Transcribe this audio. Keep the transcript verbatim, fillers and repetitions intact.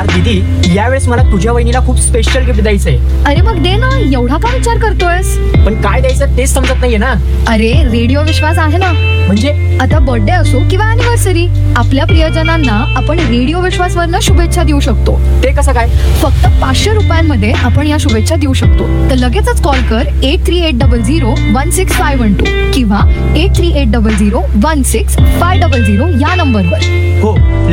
यार दीदी, यावेळेस मला तुझ्या वहिनीला खूप स्पेशल गिफ्ट द्यायचंय. अरे मग दे ना, एवढा का विचार करतोयस? पण काय द्यायचं तेच समजत नाहीये ना. अरे रेडिओ विश्वास आहे ना. म्हणजे आता बर्थडे असो किंवा अॅनिव्हर्सरी, आपल्या प्रियजनांना आपण रेडिओ विश्वास वरनं शुभेच्छा देऊ शकतो. ते कसं काय? फक्त पाचशे रुपयांमध्ये आपण या शुभेच्छा देऊ शकतो. तर लगेचच कॉल कर eight three eight double zero one six five one two किंवा eight three eight double zero one six five double zero या नंबरवर. हो,